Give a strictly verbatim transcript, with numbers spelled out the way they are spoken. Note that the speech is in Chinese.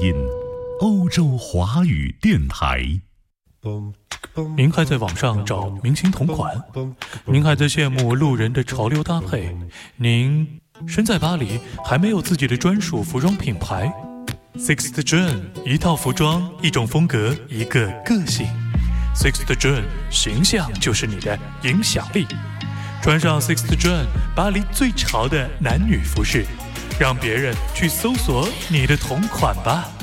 音，欧洲华语电台。 您还在网上找明星同款？您还在羡慕路人的潮流搭配？您身在巴黎，还没有自己的专属服装品牌 ？Sixth John， 一套服装，一种风格，一个个性。Sixth John， 形象就是你的影响力。穿上 Sixth John， 巴黎最潮的男女服饰，让别人去搜索你的同款吧。